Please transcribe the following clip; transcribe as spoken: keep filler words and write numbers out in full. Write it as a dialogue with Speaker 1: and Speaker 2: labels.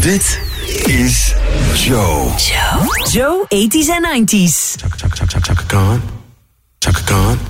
Speaker 1: Dit is Joe.
Speaker 2: Joe. Joe, eighties en nineties.
Speaker 1: Chaka, chaka, chaka, chaka Khan. Chaka Khan.